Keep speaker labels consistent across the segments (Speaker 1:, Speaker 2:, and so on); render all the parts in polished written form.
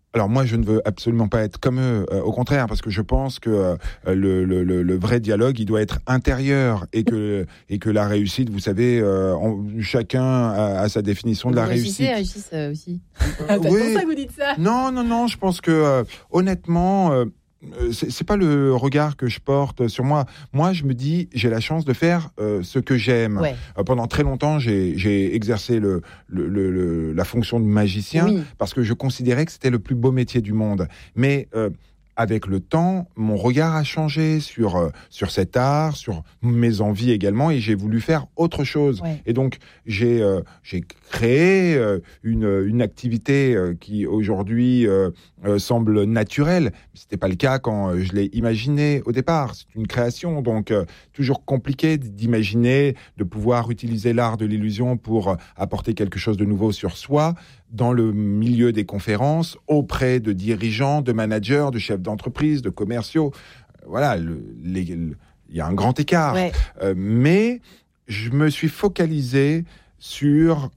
Speaker 1: Alors moi, je ne veux absolument pas être comme eux, au contraire, parce que je pense que le vrai dialogue, il doit être intérieur et que la réussite, vous savez, chacun a sa définition de la réussite.
Speaker 2: Régis, aussi.
Speaker 1: Oui.
Speaker 2: C'est pour ça que vous dites ça.
Speaker 1: Non, je pense que honnêtement, c'est pas le regard que je porte sur moi. Moi, je me dis, j'ai la chance de faire ce que j'aime.
Speaker 2: Ouais.
Speaker 1: Pendant très longtemps, j'ai exercé la fonction de magicien parce que je considérais que c'était le plus beau métier du monde. Mais avec le temps, mon regard a changé sur cet art, sur mes envies également, et j'ai voulu faire autre chose. Ouais. Et donc, j'ai créé une activité qui aujourd'hui semble naturelle. C'était pas le cas quand je l'ai imaginé au départ. C'est une création, donc toujours compliqué d'imaginer, de pouvoir utiliser l'art de l'illusion pour apporter quelque chose de nouveau sur soi dans le milieu des conférences, auprès de dirigeants, de managers, de chefs d'entreprise, de commerciaux. Voilà, il y a un grand écart. Ouais. Mais je me suis focalisé sur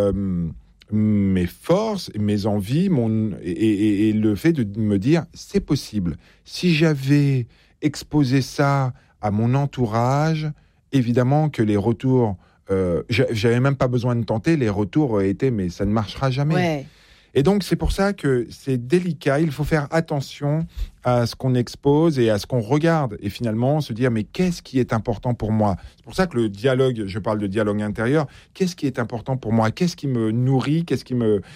Speaker 1: mes forces, mes envies, et le fait de me dire, c'est possible. Si j'avais exposé ça à mon entourage, évidemment que les retours... j'avais même pas besoin de tenter, les retours étaient mais ça ne marchera jamais. Ouais. Et donc c'est pour ça que c'est délicat, il faut faire attention à ce qu'on expose et à ce qu'on regarde et finalement se dire mais qu'est-ce qui est important pour moi ? C'est pour ça que le dialogue, je parle de dialogue intérieur, qu'est-ce qui est important pour moi ? Qu'est-ce qui me nourrit ? Qu'est-ce qui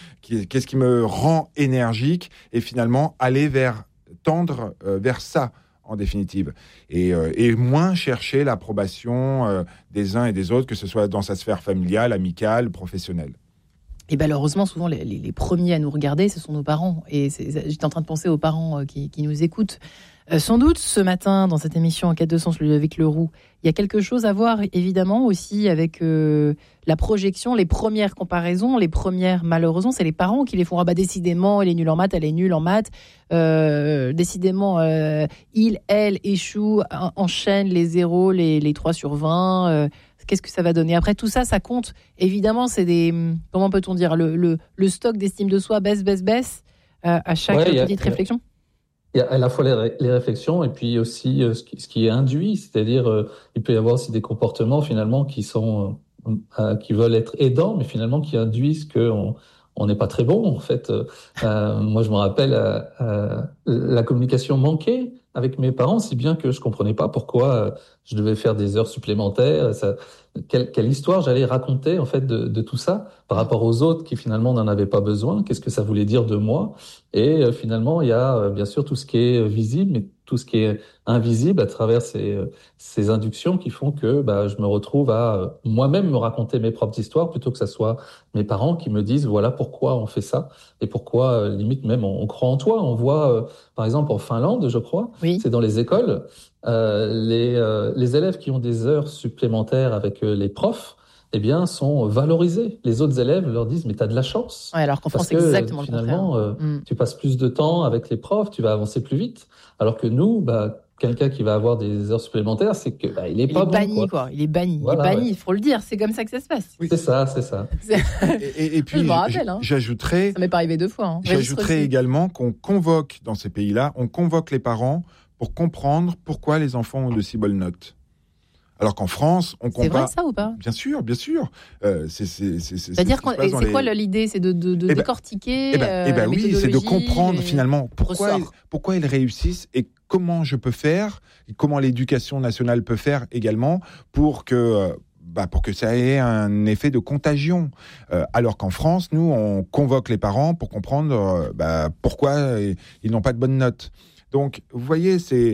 Speaker 1: me rend énergique ? Et finalement tendre vers ça. En définitive, et moins chercher l'approbation des uns et des autres, que ce soit dans sa sphère familiale, amicale, professionnelle.
Speaker 2: Et malheureusement, souvent, les premiers à nous regarder, ce sont nos parents. Et j'étais en train de penser aux parents qui nous écoutent. Sans doute, ce matin, dans cette émission En quête de sens, avec Leroux, il y a quelque chose à voir, évidemment, aussi avec la projection, les premières comparaisons, malheureusement, c'est les parents qui les font. Ah bah, décidément, elle est nulle en maths, elle est nulle en maths. Décidément, elle échoue, enchaîne les zéros, les 3 sur 20. Qu'est-ce que ça va donner ? Après, tout ça, ça compte. Évidemment, c'est comment peut-on dire, le stock d'estime de soi baisse à chaque petite réflexion.
Speaker 3: Il y a à la fois les réflexions et puis aussi ce qui est induit, c'est-à-dire il peut y avoir aussi des comportements finalement qui veulent être aidants, mais finalement qui induisent on n'est pas très bon en fait. Moi, je me rappelle la communication manquée avec mes parents, si bien que je comprenais pas pourquoi je devais faire des heures supplémentaires. Quelle histoire j'allais raconter en fait de tout ça par rapport aux autres qui finalement n'en avaient pas besoin. Qu'est-ce que ça voulait dire de moi ? Et finalement, il y a bien sûr tout ce qui est visible, mais tout ce qui est invisible à travers ces inductions qui font que je me retrouve à moi-même me raconter mes propres histoires plutôt que ça soit mes parents qui me disent voilà pourquoi on fait ça et pourquoi limite même on croit en toi. On voit par exemple en Finlande, je crois, c'est dans les écoles, les élèves qui ont des heures supplémentaires avec les profs, eh bien, sont valorisés. Les autres élèves leur disent, mais t'as de la chance.
Speaker 2: Ouais, alors qu'en France, c'est exactement
Speaker 3: finalement,
Speaker 2: le contraire.
Speaker 3: Tu passes plus de temps avec les profs, tu vas avancer plus vite. Alors que nous, quelqu'un qui va avoir des heures supplémentaires, c'est que il est pas
Speaker 2: banni,
Speaker 3: bon,
Speaker 2: quoi. Il est banni.
Speaker 3: Voilà,
Speaker 2: il est banni, il faut le dire. C'est comme ça que ça se passe.
Speaker 3: Oui. C'est ça.
Speaker 1: Et puis,
Speaker 2: je me rappelle,
Speaker 1: j'ajouterais...
Speaker 2: Ça m'est pas arrivé 2 fois.
Speaker 1: J'ajouterais également qu'on convoque, dans ces pays-là, on convoque les parents pour comprendre pourquoi les enfants ont de si bonnes notes. Alors qu'en France, on compare...
Speaker 2: C'est vrai ça ou pas ?
Speaker 1: Bien sûr.
Speaker 2: C'est-à-dire, c'est quoi l'idée ? C'est de décortiquer
Speaker 1: oui, c'est de comprendre finalement pourquoi ils réussissent et comment je peux faire, et comment l'éducation nationale peut faire également pour que ça ait un effet de contagion. Alors qu'en France, nous, on convoque les parents pour comprendre pourquoi ils n'ont pas de bonnes notes. Donc, vous voyez, c'est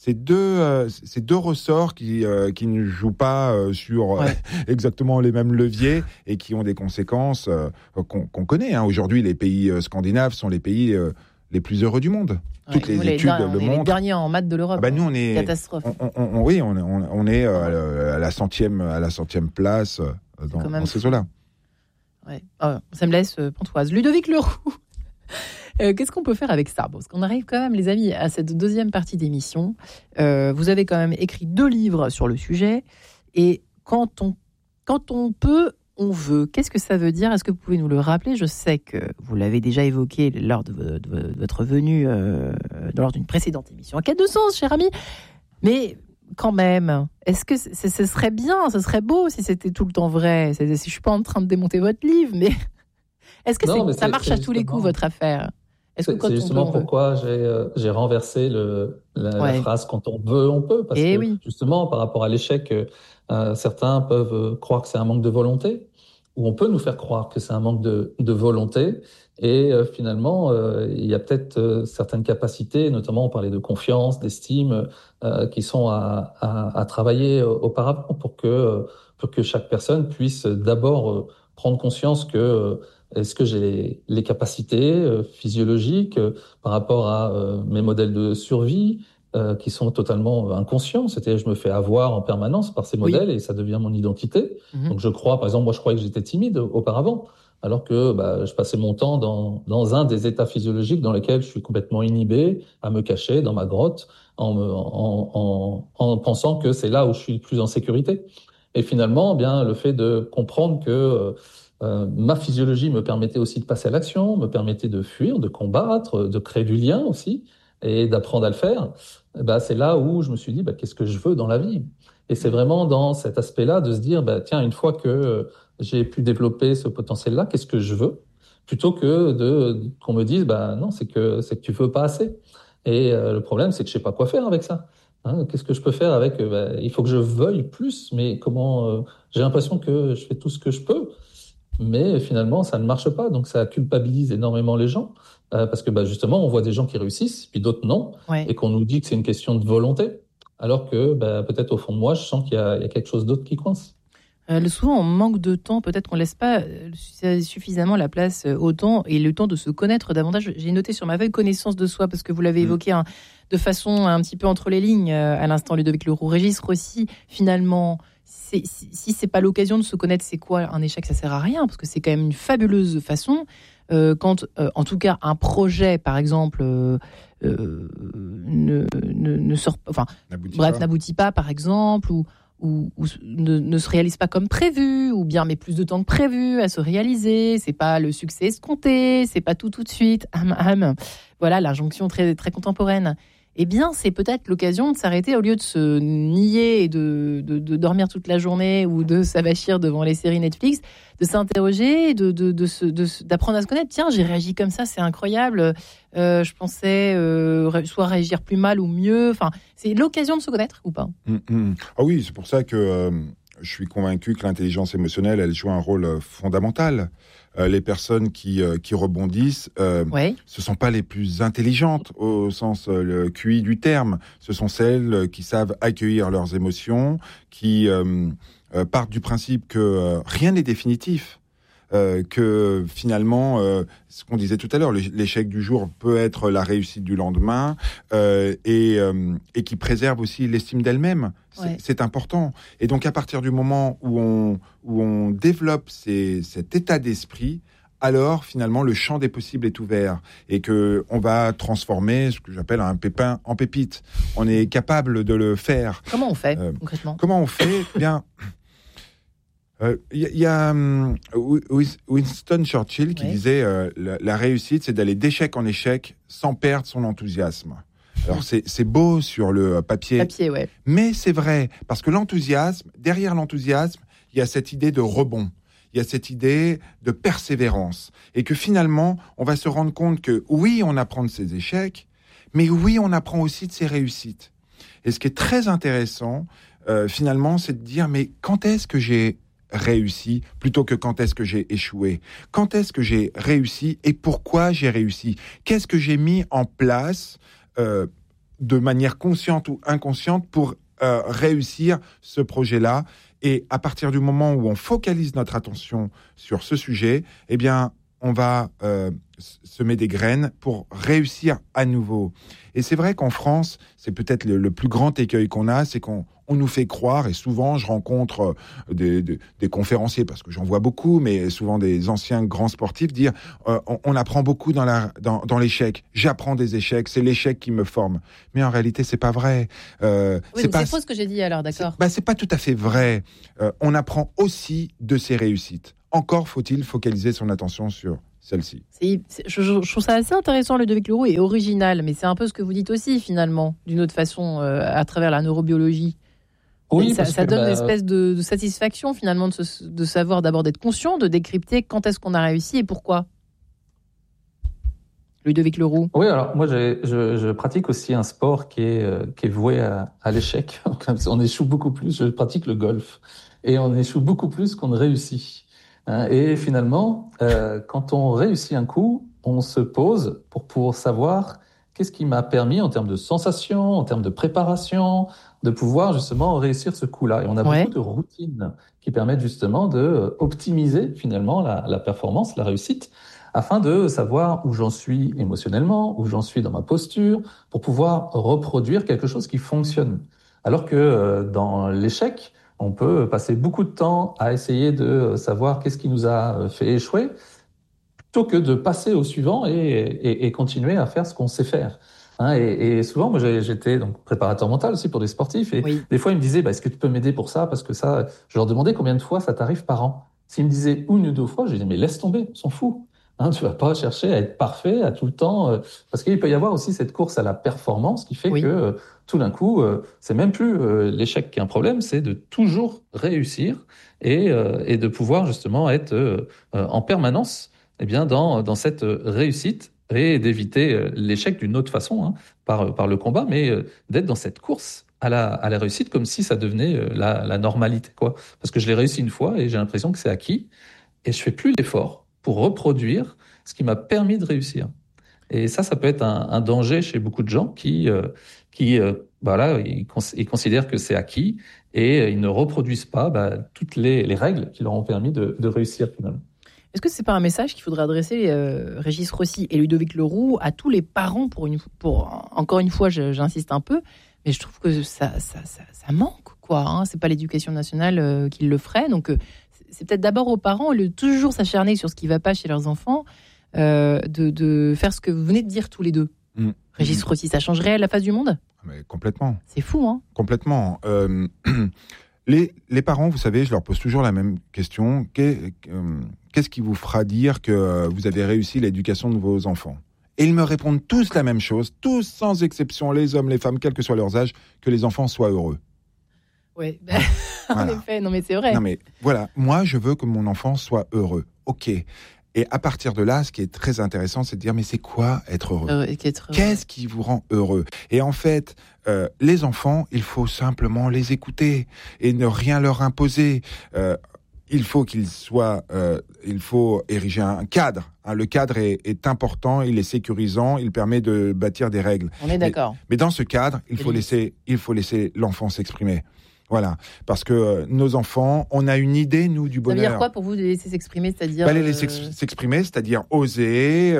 Speaker 1: deux ressorts qui ne jouent pas sur exactement les mêmes leviers et qui ont des conséquences qu'on connaît. Aujourd'hui, les pays scandinaves sont les pays les plus heureux du monde. Toutes les études le montrent.
Speaker 2: Les derniers en maths de l'Europe.
Speaker 1: Nous, on est
Speaker 2: catastrophe.
Speaker 1: On est à la centième place dans ces eaux-là.
Speaker 2: Ouais. Ça me laisse pantoise. Ludovic Leroux. Qu'est-ce qu'on peut faire avec ça ? Parce qu'on arrive quand même, les amis, à cette deuxième partie d'émission. Vous avez quand même écrit 2 livres sur le sujet. Et quand on peut on veut, qu'est-ce que ça veut dire ? Est-ce que vous pouvez nous le rappeler ? Je sais que vous l'avez déjà évoqué lors de votre venue, lors d'une précédente émission. En quête de sens, cher ami. Mais quand même, est-ce que ce serait bien, ce serait beau si c'était tout le temps vrai ? Si je ne suis pas en train de démonter votre livre, mais est-ce que ça marche à tous les coups, votre affaire ?
Speaker 3: C'est justement pourquoi j'ai renversé la phrase « quand on veut, on peut ». Parce que justement, par rapport à l'échec, certains peuvent croire que c'est un manque de volonté, ou on peut nous faire croire que c'est un manque de volonté. Et finalement, il y a peut-être certaines capacités, notamment on parlait de confiance, d'estime, qui sont à travailler auparavant pour que chaque personne puisse d'abord prendre conscience que est-ce que j'ai les capacités physiologiques par rapport à mes modèles de survie qui sont totalement inconscients. C'est-à-dire, je me fais avoir en permanence par ces modèles et ça devient mon identité. Donc, je crois, par exemple, moi, je croyais que j'étais timide auparavant, alors que je passais mon temps dans un des états physiologiques dans lesquels je suis complètement inhibé, à me cacher dans ma grotte, en pensant que c'est là où je suis le plus en sécurité. Et finalement, bien, le fait de comprendre que ma physiologie me permettait aussi de passer à l'action, me permettait de fuir, de combattre, de créer du lien aussi, et d'apprendre à le faire, c'est là où je me suis dit, qu'est-ce que je veux dans la vie ? Et c'est vraiment dans cet aspect-là de se dire, tiens, une fois que j'ai pu développer ce potentiel-là, qu'est-ce que je veux ? Plutôt que qu'on me dise, non, c'est que tu veux pas assez. Et le problème, c'est que je sais pas quoi faire avec ça. Qu'est-ce que je peux faire avec il faut que je veuille plus, mais comment j'ai l'impression que je fais tout ce que je peux. Mais finalement, ça ne marche pas. Donc, ça culpabilise énormément les gens parce que justement, on voit des gens qui réussissent, puis d'autres non, et qu'on nous dit que c'est une question de volonté, alors que peut-être au fond de moi, je sens qu'il y a quelque chose d'autre qui coince.
Speaker 2: Souvent, on manque de temps. Peut-être qu'on ne laisse pas suffisamment la place au temps et le temps de se connaître davantage. J'ai noté sur ma feuille connaissance de soi, parce que vous l'avez évoqué de façon un petit peu entre les lignes à l'instant, Ludovic Leroux. Régis Rossi, finalement... Si c'est pas l'occasion de se connaître, c'est quoi un échec ? Ça sert à rien, parce que c'est quand même une fabuleuse façon. Quand, en tout cas, un projet, par exemple, ne sort, n'aboutit pas, par exemple, ou ne se réalise pas comme prévu, ou bien met plus de temps que prévu à se réaliser. C'est pas le succès escompté, c'est pas tout de suite. Voilà l'injonction très très contemporaine. Eh bien, c'est peut-être l'occasion de s'arrêter au lieu de se nier et de dormir toute la journée ou de s'avachir devant les séries Netflix, de s'interroger, d'apprendre à se connaître. Tiens, j'ai réagi comme ça, c'est incroyable. Je pensais soit réagir plus mal ou mieux. Enfin, c'est l'occasion de se connaître ou pas ?
Speaker 1: Ah oui, c'est pour ça que je suis convaincu que l'intelligence émotionnelle, elle joue un rôle fondamental. Les personnes qui rebondissent, ce sont pas les plus intelligentes au sens le QI du terme. Ce sont celles qui savent accueillir leurs émotions, qui partent du principe que rien n'est définitif. Que finalement, ce qu'on disait tout à l'heure, l'échec du jour peut être la réussite du lendemain, et qui préserve aussi l'estime d'elle-même. C'est important. Et donc, à partir du moment où on développe cet état d'esprit, alors finalement le champ des possibles est ouvert et que on va transformer ce que j'appelle un pépin en pépite. On est capable de le faire.
Speaker 2: Comment on fait concrètement ?
Speaker 1: Comment on fait ? Bien. Il y a Winston Churchill qui disait la réussite, c'est d'aller d'échec en échec sans perdre son enthousiasme. Alors c'est beau sur le papier, mais c'est vrai, parce que derrière l'enthousiasme, il y a cette idée de rebond, il y a cette idée de persévérance, et que finalement, on va se rendre compte que oui, on apprend de ses échecs, mais oui, on apprend aussi de ses réussites. Et ce qui est très intéressant, finalement, c'est de dire, mais quand est-ce que j'ai réussi plutôt que quand est-ce que j'ai échoué ? Quand est-ce que j'ai réussi et pourquoi j'ai réussi ? Qu'est-ce que j'ai mis en place de manière consciente ou inconsciente pour réussir ce projet-là ? Et à partir du moment où on focalise notre attention sur ce sujet, eh bien, on va semer des graines pour réussir à nouveau. Et c'est vrai qu'en France, c'est peut-être le plus grand écueil qu'on a, c'est qu'on nous fait croire, et souvent je rencontre des conférenciers, parce que j'en vois beaucoup, mais souvent des anciens grands sportifs, dire on apprend beaucoup dans l'échec. J'apprends des échecs, c'est l'échec qui me forme. Mais en réalité, c'est pas vrai.
Speaker 2: C'est faux ce que j'ai dit alors, d'accord.
Speaker 1: C'est pas tout à fait vrai. On apprend aussi de ses réussites. Encore faut-il focaliser son attention sur celle-ci.
Speaker 2: Je trouve ça assez intéressant, Ludovic Leroux, et original, mais c'est un peu ce que vous dites aussi, finalement, d'une autre façon, à travers la neurobiologie. Oui, ça donne une espèce de satisfaction, finalement, de savoir d'abord d'être conscient, de décrypter quand est-ce qu'on a réussi et pourquoi. Ludovic Leroux.
Speaker 3: Oui, alors moi, je pratique aussi un sport qui est voué à l'échec. On échoue beaucoup plus. Je pratique le golf. Et on échoue beaucoup plus qu'on ne réussit. Et finalement, quand on réussit un coup, on se pose pour savoir qu'est-ce qui m'a permis en termes de sensations, en termes de préparation, de pouvoir justement réussir ce coup-là. Et on a beaucoup de routines qui permettent justement de optimiser finalement la performance, la réussite, afin de savoir où j'en suis émotionnellement, où j'en suis dans ma posture, pour pouvoir reproduire quelque chose qui fonctionne. Alors que dans l'échec, on peut passer beaucoup de temps à essayer de savoir qu'est-ce qui nous a fait échouer, plutôt que de passer au suivant et continuer à faire ce qu'on sait faire. Et souvent, moi, j'étais donc préparateur mental aussi pour des sportifs, et des fois, ils me disaient, est-ce que tu peux m'aider pour ça? Parce que ça, je leur demandais combien de fois ça t'arrive par an. S'ils me disaient une ou deux fois, je disais, mais laisse tomber, on s'en fout. Tu vas pas chercher à être parfait à tout le temps, parce qu'il peut y avoir aussi cette course à la performance qui fait que tout d'un coup, c'est même plus l'échec qui est un problème, c'est de toujours réussir et de pouvoir justement être en permanence, dans cette réussite et d'éviter l'échec d'une autre façon, par le combat, mais d'être dans cette course à la réussite comme si ça devenait la normalité, quoi. Parce que je l'ai réussi une fois et j'ai l'impression que c'est acquis et je fais plus l'effort pour reproduire ce qui m'a permis de réussir. Et ça peut être un danger chez beaucoup de gens qui ils considèrent que c'est acquis et ils ne reproduisent pas toutes les règles qui leur ont permis de réussir finalement.
Speaker 2: Est-ce que c'est pas un message qu'il faudrait adresser, Régis Rossi et Ludovic Leroux, à tous les parents pour encore une fois, j'insiste un peu, mais je trouve que ça manque, quoi. C'est pas l'éducation nationale qui le ferait, donc c'est peut-être d'abord aux parents, au lieu de toujours s'acharner sur ce qui ne va pas chez leurs enfants, de faire ce que vous venez de dire tous les deux. Régis Rossi, ça changerait la face du monde ?
Speaker 1: Mais complètement.
Speaker 2: C'est fou, hein ?
Speaker 1: Complètement. Les parents, vous savez, je leur pose toujours la même question. Qu'est-ce qui vous fera dire que vous avez réussi l'éducation de vos enfants ? Et ils me répondent tous la même chose, tous sans exception, les hommes, les femmes, quel que soit leur âge, que les enfants soient heureux.
Speaker 2: Oui, en effet, non mais c'est vrai.
Speaker 1: Non mais voilà, moi je veux que mon enfant soit heureux. Ok. Et à partir de là, ce qui est très intéressant, c'est de dire mais c'est quoi être heureux ? Qu'est-ce qui vous rend heureux ? Et en fait, les enfants, il faut simplement les écouter et ne rien leur imposer. Il faut il faut ériger un cadre. Le cadre est important, il est sécurisant, il permet de bâtir des règles.
Speaker 2: On est d'accord.
Speaker 1: Mais dans ce cadre, il faut laisser l'enfant s'exprimer. Voilà, parce que nos enfants, on a une idée, nous, du bonheur.
Speaker 2: Ça veut dire quoi pour vous de les laisser s'exprimer, c'est-à-dire
Speaker 1: les laisser s'exprimer, c'est-à-dire oser,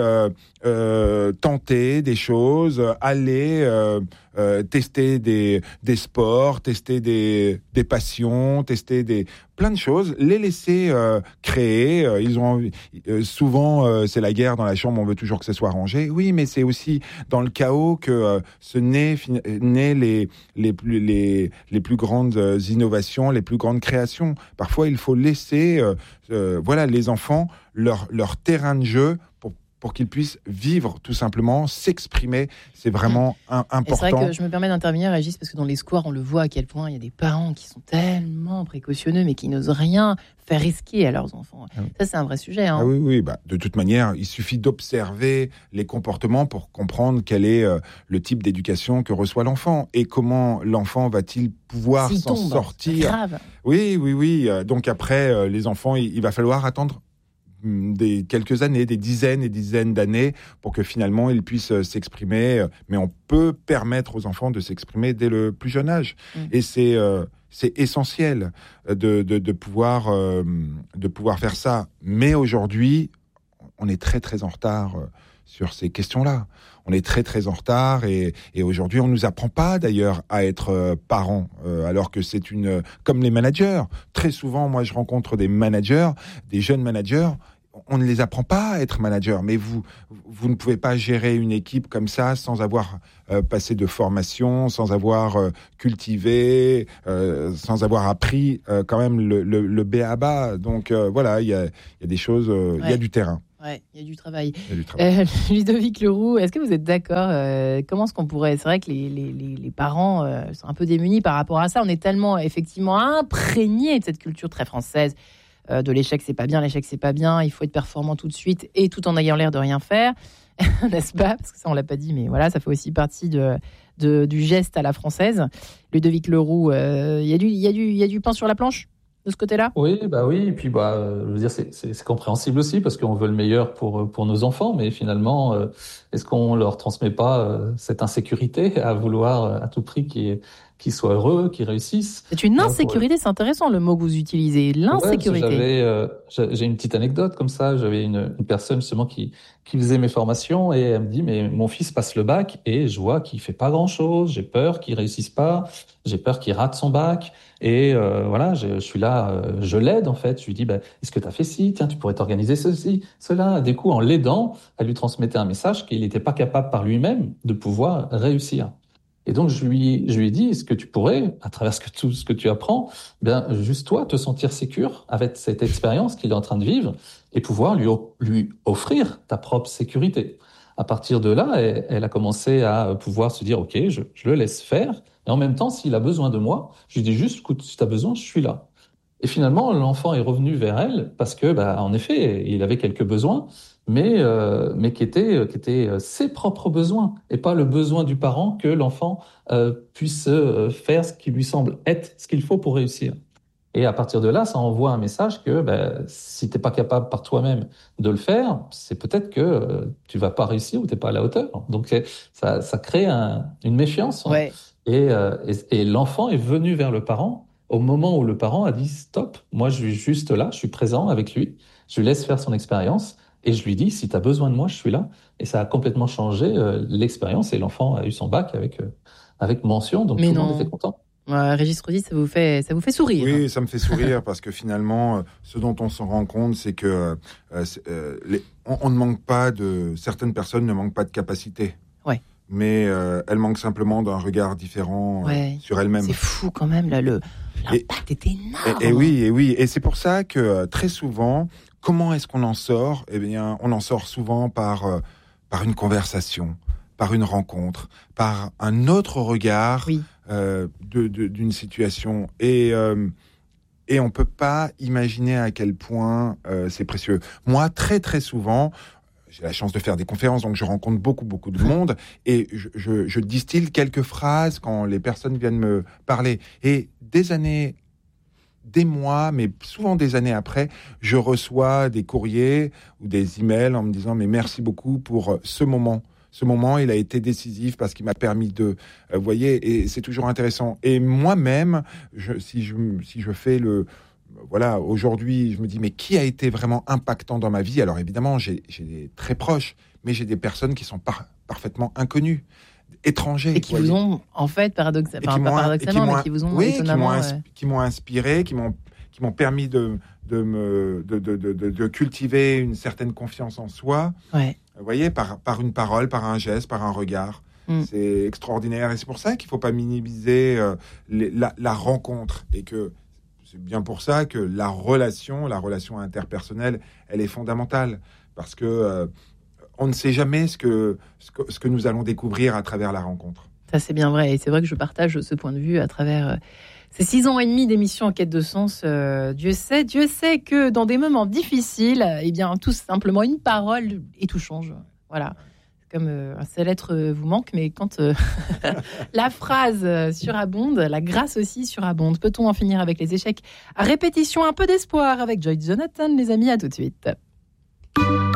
Speaker 1: tenter des choses, aller tester des sports, tester des passions, tester plein de choses, les laisser créer. Ils ont envie, souvent, c'est la guerre dans la chambre, on veut toujours que ce soit rangé. Oui, mais c'est aussi dans le chaos que se naît les plus grandes innovations, les plus grandes créations. Parfois, il faut laisser les enfants leur terrain de jeu pour qu'ils puissent vivre, tout simplement, s'exprimer. C'est vraiment important.
Speaker 2: C'est vrai que je me permets d'intervenir, Régis, parce que dans les squares, on le voit à quel point il y a des parents qui sont tellement précautionneux, mais qui n'osent rien faire risquer à leurs enfants. Ça, c'est un vrai sujet.
Speaker 1: Oui. De toute manière, il suffit d'observer les comportements pour comprendre quel est le type d'éducation que reçoit l'enfant et comment l'enfant va-t-il pouvoir s'en sortir.
Speaker 2: C'est grave.
Speaker 1: Oui. Donc après, les enfants, il va falloir attendre quelques années, des dizaines et dizaines d'années pour que finalement ils puissent s'exprimer. Mais on peut permettre aux enfants de s'exprimer dès le plus jeune âge. Et c'est essentiel de pouvoir faire ça. Mais aujourd'hui, on est très très en retard sur ces questions-là. On est très très en retard et aujourd'hui on nous apprend pas d'ailleurs à être parents, alors que c'est comme les managers. Très souvent, moi je rencontre des managers, des jeunes managers. On ne les apprend pas à être manager, mais vous ne pouvez pas gérer une équipe comme ça sans avoir passé de formation, sans avoir cultivé, sans avoir appris quand même le b.a.-ba. Donc voilà, il y a des choses, il y a du terrain.
Speaker 2: Ouais, il y a du travail. Ludovic Leroux, est-ce que vous êtes d'accord comment est-ce qu'on pourrait... C'est vrai que les parents sont un peu démunis par rapport à ça. On est tellement effectivement imprégnés de cette culture très française. De l'échec, c'est pas bien, il faut être performant tout de suite et tout en ayant l'air de rien faire, n'est-ce pas? Parce que ça, on l'a pas dit, mais voilà, ça fait aussi partie du geste à la française. Ludovic Leroux, il y a du pain sur la planche de ce côté-là?
Speaker 3: Oui, et puis je veux dire, c'est compréhensible aussi parce qu'on veut le meilleur pour nos enfants, mais finalement, est-ce qu'on leur transmet pas cette insécurité à vouloir à tout prix qu'ils soient heureux, qu'ils réussissent?
Speaker 2: C'est une insécurité, c'est intéressant le mot que vous utilisez, l'insécurité.
Speaker 3: J'ai une petite anecdote comme ça. J'avais une personne justement qui faisait mes formations et elle me dit, mais mon fils passe le bac et je vois qu'il fait pas grand-chose. J'ai peur qu'il réussisse pas. J'ai peur qu'il rate son bac. Et voilà, je suis là, je l'aide en fait. Je lui dis, est-ce que tu as fait ci? Tiens, tu pourrais t'organiser ceci, cela. Du coup, en l'aidant, elle lui transmettait un message qu'il n'était pas capable par lui-même de pouvoir réussir. Et donc, je lui ai dit, est-ce que tu pourrais, à travers tout ce que tu apprends, juste toi, te sentir sécure avec cette expérience qu'il est en train de vivre et pouvoir lui offrir ta propre sécurité. À partir de là, elle a commencé à pouvoir se dire, OK, je le laisse faire. Et en même temps, s'il a besoin de moi, je lui dis juste, écoute, si tu as besoin, je suis là. Et finalement, l'enfant est revenu vers elle parce que, en effet, il avait quelques besoins, mais qui étaient ses propres besoins et pas le besoin du parent que l'enfant puisse faire ce qui lui semble être ce qu'il faut pour réussir. Et à partir de là, ça envoie un message que si t'es pas capable par toi-même de le faire, c'est peut-être que tu vas pas réussir ou t'es pas à la hauteur. Donc ça crée une méfiance.
Speaker 2: Ouais.
Speaker 3: Et l'enfant est venu vers le parent au moment où le parent a dit stop, moi je suis juste là, je suis présent avec lui, je lui laisse faire son expérience et je lui dis si tu as besoin de moi, je suis là. Et ça a complètement changé l'expérience et l'enfant a eu son bac avec mention, donc tout le monde était content.
Speaker 2: Régis Rosy, ça vous fait sourire?
Speaker 1: Oui, ça me fait sourire parce que finalement, ce dont on s'en rend compte, c'est que on ne manque pas certaines personnes ne manquent pas de capacité.
Speaker 2: Ouais.
Speaker 1: Mais elles manquent simplement d'un regard différent sur elles-mêmes.
Speaker 2: C'est fou quand même, là, l'impact est énorme.
Speaker 1: Et oui, et c'est pour ça que très souvent, comment est-ce qu'on en sort? Eh bien, on en sort souvent par une conversation, par une rencontre, par un autre regard d'une situation. Et on peut pas imaginer à quel point c'est précieux. Moi, très très souvent, j'ai la chance de faire des conférences, donc je rencontre beaucoup de monde, et je distille quelques phrases quand les personnes viennent me parler. Et des mois, mais souvent des années après, je reçois des courriers ou des emails en me disant « mais merci beaucoup pour ce moment ». Ce moment, il a été décisif parce qu'il m'a permis de... Vous voyez, et c'est toujours intéressant. Et moi-même, si je fais voilà, aujourd'hui, je me dis, mais qui a été vraiment impactant dans ma vie? Alors évidemment, j'ai des très proches, mais j'ai des personnes qui sont parfaitement inconnues, étrangers.
Speaker 2: Et qui vous ont, en fait, paradoxalement, mais qui vous ont étonnamment...
Speaker 1: qui m'ont inspiré, qui m'ont permis de cultiver une certaine confiance en soi.
Speaker 2: Ouais.
Speaker 1: Vous voyez, par une parole, par un geste, par un regard. C'est extraordinaire. Et c'est pour ça qu'il ne faut pas minimiser la rencontre. Et que c'est bien pour ça que la relation interpersonnelle, elle est fondamentale. Parce que on ne sait jamais ce que nous allons découvrir à travers la rencontre.
Speaker 2: Ça, c'est bien vrai. Et c'est vrai que je partage ce point de vue à travers... Ces 6 ans et demi d'émission en quête de sens, Dieu sait que dans des moments difficiles, eh bien, tout simplement une parole et tout change. Voilà. Comme un seul être vous manque, mais quand la phrase surabonde, la grâce aussi surabonde. Peut-on en finir avec les échecs? À répétition, un peu d'espoir avec Joy Jonathan, les amis, à tout de suite.